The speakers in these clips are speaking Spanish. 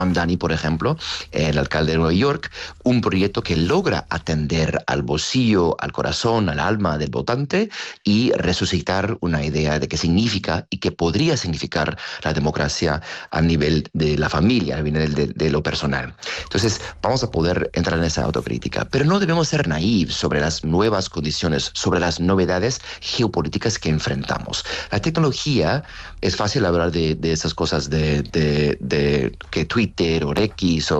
Mamdani, por ejemplo, el alcalde de Nueva York, un proyecto que logra atender al bolsillo, al corazón, al alma del votante y resucitar una idea de qué significa y qué podría significar la democracia a nivel de la familia, a nivel de lo personal. Entonces, vamos a poder entrar en esa autocrítica, pero no debemos ser naivos sobre las nuevas condiciones, sobre las novedades geopolíticas que enfrentamos. La tecnología, es fácil hablar de esas cosas de que Twitter o X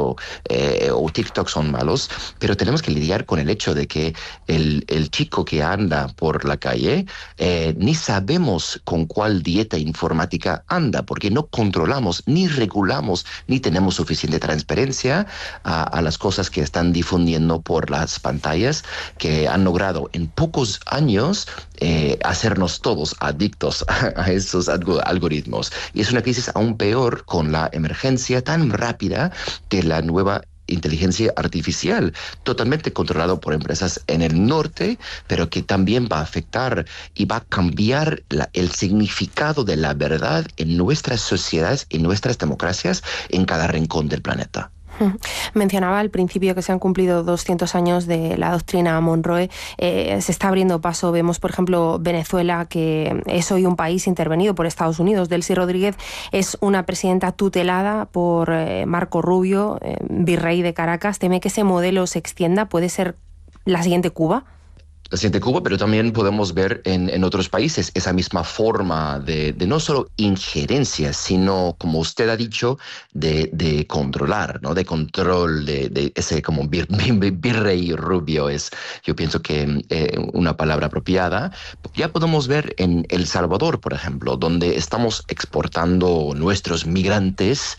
o TikTok son malos, pero tenemos que lidiar con el hecho de que el chico que anda por la calle ni sabemos con cuál dieta informática anda, porque no controlamos, ni regulamos, ni tenemos suficiente transparencia a las cosas que están difundiendo por las pantallas, que han logrado en pocos años hacernos todos adictos a esos algoritmos. Y es una crisis aún peor con la emergencia tan rápida de la nueva inteligencia artificial, totalmente controlado por empresas en el norte, pero que también va a afectar y va a cambiar el significado de la verdad en nuestras sociedades y nuestras democracias en cada rincón del planeta. Mencionaba al principio que se han cumplido 200 años de la doctrina Monroe. Se está abriendo paso. Vemos, por ejemplo, Venezuela, que es hoy un país intervenido por Estados Unidos. Delcy Rodríguez es una presidenta tutelada por Marco Rubio, virrey de Caracas. ¿Teme que ese modelo se extienda? ¿Puede ser la siguiente Cuba? La siguiente Cuba, pero también podemos ver en otros países esa misma forma de no solo injerencia, sino, como usted ha dicho, de controlar, ¿no? De control de ese como virrey Rubio es, yo pienso que una palabra apropiada. Ya podemos ver en El Salvador, por ejemplo, donde estamos exportando nuestros migrantes,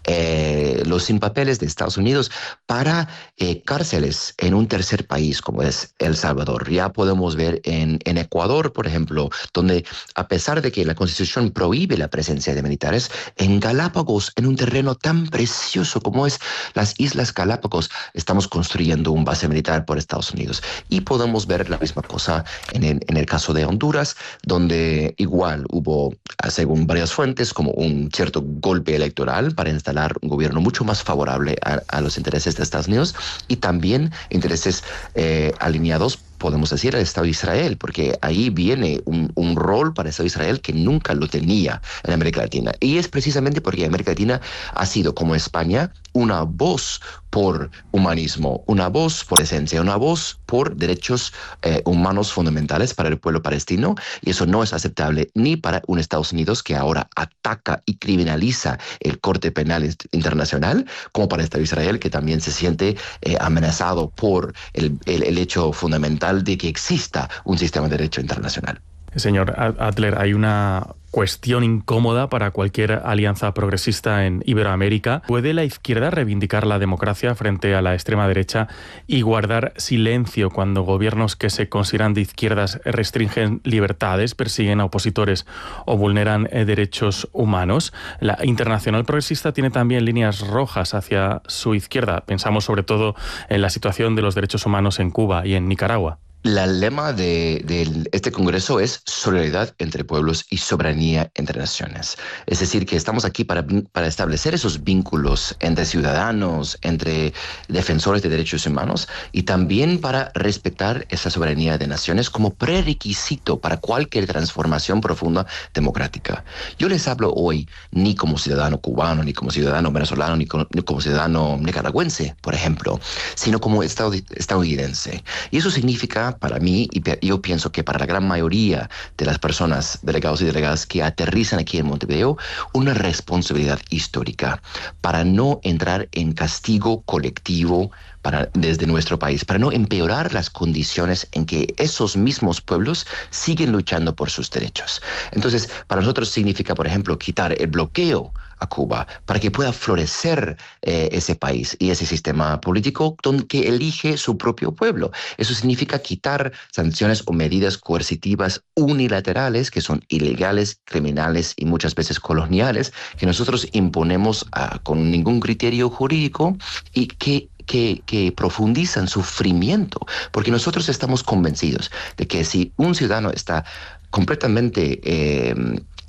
los sin papeles de Estados Unidos, para cárceles en un tercer país como es El Salvador. Ya podemos ver en Ecuador, por ejemplo, donde a pesar de que la Constitución prohíbe la presencia de militares, en Galápagos, en un terreno tan precioso como es las Islas Galápagos, estamos construyendo un base militar por Estados Unidos. Y podemos ver la misma cosa en el caso de Honduras, donde igual hubo, según varias fuentes, como un cierto golpe electoral para instalar un gobierno mucho más favorable a los intereses de Estados Unidos y también intereses alineados, podemos decir, al Estado de Israel, porque ahí viene un rol para el Estado de Israel que nunca lo tenía en América Latina. Y es precisamente porque América Latina ha sido, como España, una voz por humanismo, una voz por esencia, una voz por derechos humanos fundamentales para el pueblo palestino, y eso no es aceptable ni para un Estados Unidos que ahora ataca y criminaliza el Corte Penal Internacional, como para el Estado de Israel, que también se siente amenazado por el hecho fundamental de que exista un sistema de derecho internacional. Señor Adler, hay una cuestión incómoda para cualquier alianza progresista en Iberoamérica. ¿Puede la izquierda reivindicar la democracia frente a la extrema derecha y guardar silencio cuando gobiernos que se consideran de izquierdas restringen libertades, persiguen a opositores o vulneran derechos humanos? La Internacional Progresista tiene también líneas rojas hacia su izquierda. Pensamos sobre todo en la situación de los derechos humanos en Cuba y en Nicaragua. El lema de este congreso es solidaridad entre pueblos y soberanía entre naciones. Es decir, que estamos aquí para establecer esos vínculos entre ciudadanos, entre defensores de derechos humanos y también para respetar esa soberanía de naciones como prerequisito para cualquier transformación profunda democrática. Yo les hablo hoy ni como ciudadano cubano, ni como ciudadano venezolano, ni como ciudadano nicaragüense, por ejemplo, sino como estadounidense. Y eso significa para mí, y yo pienso que para la gran mayoría de las personas, delegados y delegadas que aterrizan aquí en Montevideo, una responsabilidad histórica para no entrar en castigo colectivo desde nuestro país, para no empeorar las condiciones en que esos mismos pueblos siguen luchando por sus derechos. Entonces, para nosotros significa, por ejemplo, quitar el bloqueo a Cuba para que pueda florecer ese país y ese sistema político que elige su propio pueblo. Eso significa quitar sanciones o medidas coercitivas unilaterales que son ilegales, criminales y muchas veces coloniales, que nosotros imponemos con ningún criterio jurídico y que profundizan sufrimiento, porque nosotros estamos convencidos de que si un ciudadano está completamente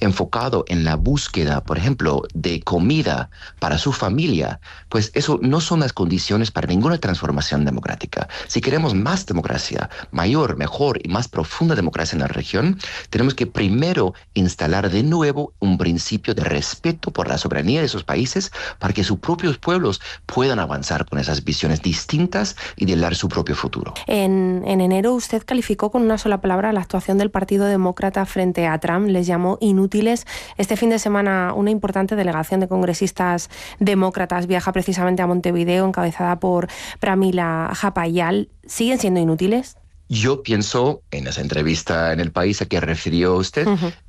enfocado en la búsqueda, por ejemplo, de comida para su familia, pues eso no son las condiciones para ninguna transformación democrática. Si queremos más democracia, mayor, mejor y más profunda democracia en la región, tenemos que primero instalar de nuevo un principio de respeto por la soberanía de esos países para que sus propios pueblos puedan avanzar con esas visiones distintas y de dar su propio futuro. En enero usted calificó con una sola palabra la actuación del Partido Demócrata frente a Trump, les llamó inútiles. Este fin de semana una importante delegación de congresistas demócratas viaja precisamente a Montevideo, encabezada por Pramila Jayapal. ¿Siguen siendo inútiles? Yo pienso, en esa entrevista en El País a que refirió usted,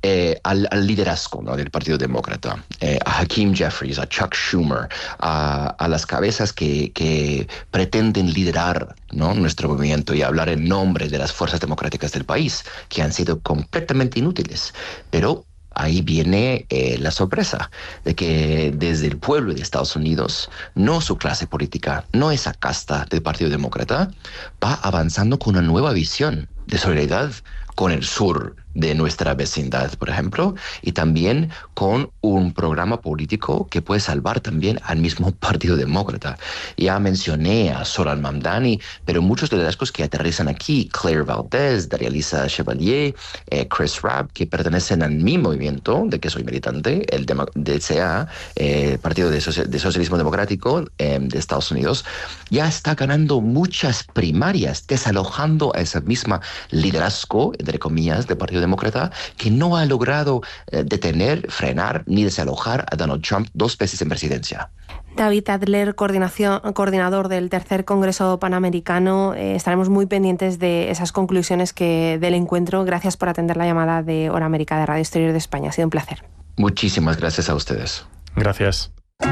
al liderazgo, ¿no?, del Partido Demócrata, a Hakeem Jeffries, a Chuck Schumer, a las cabezas que pretenden liderar, ¿no?, nuestro movimiento y hablar en nombre de las fuerzas democráticas del país, que han sido completamente inútiles. Pero ahí viene la sorpresa de que desde el pueblo de Estados Unidos, no su clase política, no esa casta del Partido Demócrata, va avanzando con una nueva visión de solidaridad con el sur de nuestra vecindad, por ejemplo, y también con un programa político que puede salvar también al mismo Partido Demócrata. Ya mencioné a Zoran Mamdani, pero muchos de los que aterrizan aquí, Claire Valdez, Daria-Lisa Chevalier, Chris Rabb, que pertenecen a mi movimiento, de que soy militante, el DCA, Partido de Socialismo Democrático de Estados Unidos, ya está ganando muchas primarias, desalojando a esa misma liderazgo, entre comillas, del Partido Demócrata, que no ha logrado detener, frenar ni desalojar a Donald Trump 2 veces en presidencia. David Adler, coordinador del Tercer Congreso Panamericano. Estaremos muy pendientes de esas conclusiones del encuentro. Gracias por atender la llamada de Hora América de Radio Exterior de España. Ha sido un placer. Muchísimas gracias a ustedes. Gracias.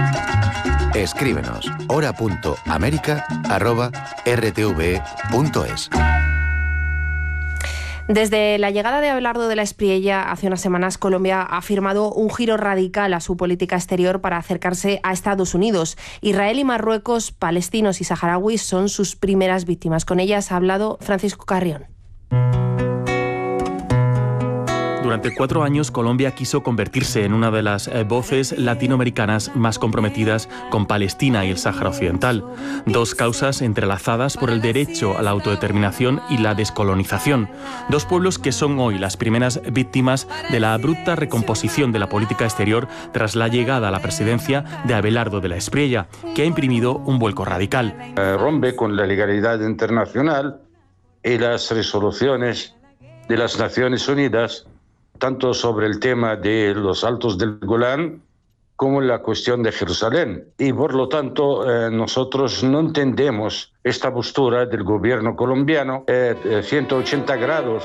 Escríbenos hora.america@rtve.es. Desde la llegada de Abelardo de la Espriella hace unas semanas, Colombia ha firmado un giro radical a su política exterior para acercarse a Estados Unidos. Israel y Marruecos, palestinos y saharauis son sus primeras víctimas. Con ellas ha hablado Francisco Carrión. Durante 4 años, Colombia quiso convertirse en una de las voces latinoamericanas más comprometidas con Palestina y el Sáhara Occidental. 2 causas entrelazadas por el derecho a la autodeterminación y la descolonización. 2 pueblos que son hoy las primeras víctimas de la abrupta recomposición de la política exterior tras la llegada a la presidencia de Abelardo de la Espriella, que ha imprimido un vuelco radical. Rompe con la legalidad internacional y las resoluciones de las Naciones Unidas, tanto sobre el tema de los Altos del Golán como la cuestión de Jerusalén. Y por lo tanto, nosotros no entendemos esta postura del gobierno colombiano 180 grados.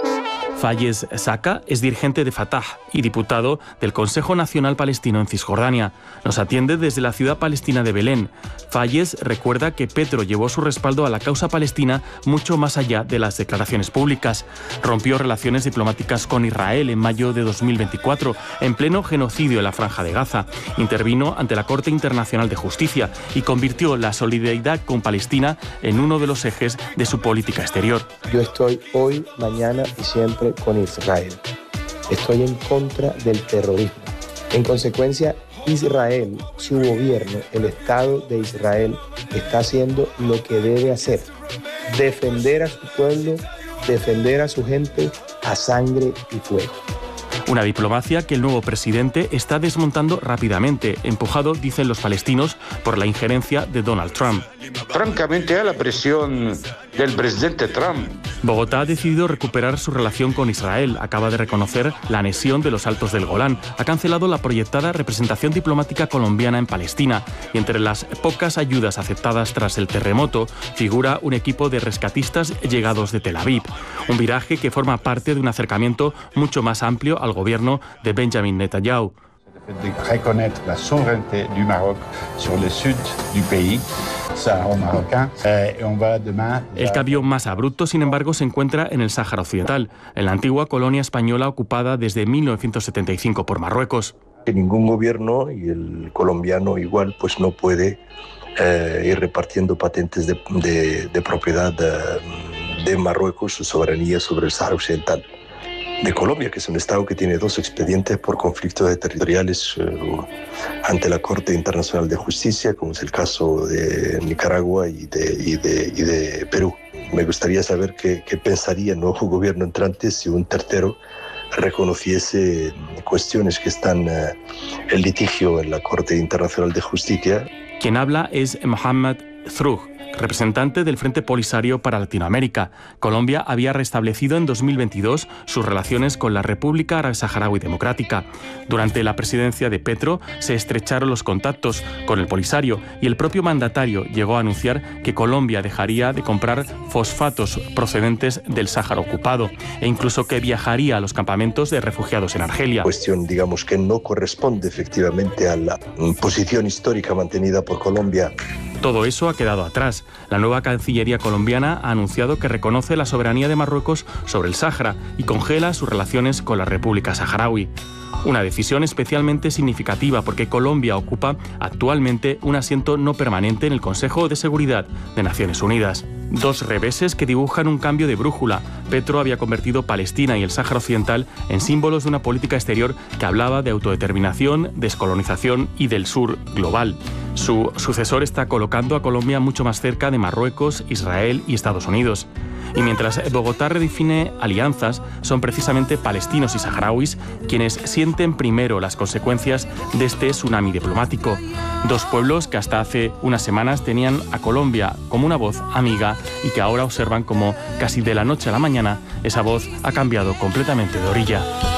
Fayez Saka es dirigente de Fatah y diputado del Consejo Nacional Palestino en Cisjordania. Nos atiende desde la ciudad palestina de Belén. Fayez recuerda que Petro llevó su respaldo a la causa palestina mucho más allá de las declaraciones públicas. Rompió relaciones diplomáticas con Israel en mayo de 2024, en pleno genocidio en la Franja de Gaza. Intervino ante la Corte Internacional de Justicia y convirtió la solidaridad con Palestina en uno de los ejes de su política exterior. Yo estoy hoy, mañana y siempre con Israel. Estoy en contra del terrorismo. En consecuencia, Israel, su gobierno, el Estado de Israel, está haciendo lo que debe hacer: defender a su pueblo, defender a su gente a sangre y fuego. Una diplomacia que el nuevo presidente está desmontando rápidamente, empujado, dicen los palestinos, por la injerencia de Donald Trump. Francamente, a la presión del presidente Trump. Bogotá ha decidido recuperar su relación con Israel. Acaba de reconocer la anexión de los Altos del Golán. Ha cancelado la proyectada representación diplomática colombiana en Palestina. Y entre las pocas ayudas aceptadas tras el terremoto, figura un equipo de rescatistas llegados de Tel Aviv. Un viraje que forma parte de un acercamiento mucho más amplio al gobierno de Benjamin Netanyahu. De reconnaître la souveraineté du Maroc sur le sud du pays, Sahara marocain, et on va demain. El cambio más abrupto, sin embargo, se encuentra en el Sáhara Occidental, en la antigua colonia española ocupada desde 1975 por Marruecos. Ningún gobierno, y el colombiano igual, pues no puede ir repartiendo patentes de propiedad de Marruecos, su soberanía sobre el Sáhara Occidental. de Colombia, que es un estado que tiene 2 expedientes por conflictos territoriales ante la Corte Internacional de Justicia, como es el caso de Nicaragua y de Perú. Me gustaría saber qué pensaría el nuevo gobierno entrante si un tercero reconociese cuestiones que están en litigio en la Corte Internacional de Justicia. Quien habla es Mohamed Zrouh, representante del Frente Polisario para Latinoamérica. Colombia había restablecido en 2022 sus relaciones con la República Árabe Saharaui Democrática. Durante la presidencia de Petro se estrecharon los contactos con el Polisario y el propio mandatario llegó a anunciar que Colombia dejaría de comprar fosfatos procedentes del Sáhara ocupado e incluso que viajaría a los campamentos de refugiados en Argelia. Cuestión, digamos, que no corresponde efectivamente a la posición histórica mantenida por Colombia. Todo eso ha quedado atrás. La nueva Cancillería colombiana ha anunciado que reconoce la soberanía de Marruecos sobre el Sáhara y congela sus relaciones con la República Saharaui. Una decisión especialmente significativa porque Colombia ocupa actualmente un asiento no permanente en el Consejo de Seguridad de Naciones Unidas. 2 reveses que dibujan un cambio de brújula. Petro había convertido Palestina y el Sáhara Occidental en símbolos de una política exterior que hablaba de autodeterminación, descolonización y del sur global. Su sucesor está colocando a Colombia mucho más cerca de Marruecos, Israel y Estados Unidos. Y mientras Bogotá redefine alianzas, son precisamente palestinos y saharauis quienes sienten primero las consecuencias de este tsunami diplomático. 2 pueblos que hasta hace unas semanas tenían a Colombia como una voz amiga y que ahora observan como casi de la noche a la mañana esa voz ha cambiado completamente de orilla.